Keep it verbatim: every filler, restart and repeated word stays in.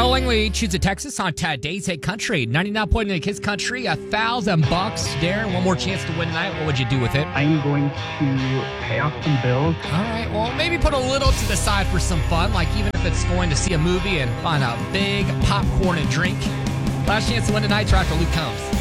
Noah Langley, Choose a Texas on today's Hit Country. ninety-nine point eight Kids Country, a thousand bucks. Darren, one more chance to win tonight. What would you do with it? I'm going to pay off some bills. All right, well, maybe put a little to the side for some fun, like even if it's going to see a movie and find a big popcorn and drink. Last chance to win tonight, after Luke Combs.